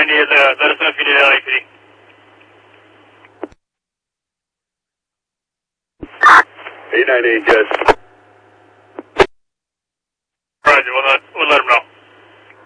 let us know if you need LAPD. 898, Judge.